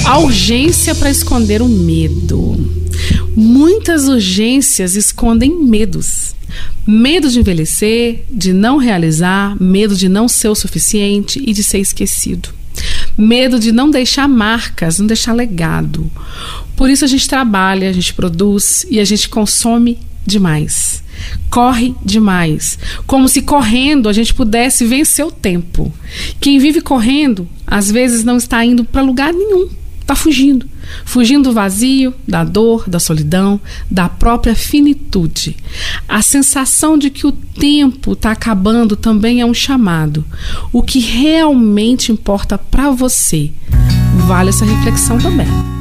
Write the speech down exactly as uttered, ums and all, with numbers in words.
A urgência para esconder o medo. Muitas urgências escondem medos. Medo de envelhecer, de não realizar, medo de não ser o suficiente e de ser esquecido. Medo de não deixar marcas, não deixar legado. Por isso a gente trabalha, a gente produz e a gente consome demais. Corre demais. Como se correndo a gente pudesse vencer o tempo. Quem vive correndo, às vezes não está indo para lugar nenhum. Está fugindo. Fugindo do vazio, da dor, da solidão, da própria finitude. A sensação de que o tempo está acabando também é um chamado. O que realmente importa para você? Vale essa reflexão também.